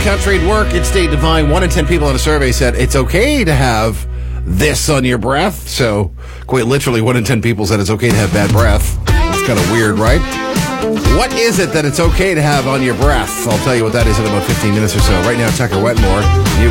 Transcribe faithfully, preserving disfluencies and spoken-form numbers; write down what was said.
country at work, it's Dave Devine. One in ten people in a survey said it's okay to have this on your breath. So, quite literally, one in ten people said it's okay to have bad breath. That's kind of weird, right? What is it that it's okay to have on your breath? I'll tell you what that is in about fifteen minutes or so. Right now, Tucker Wetmore, you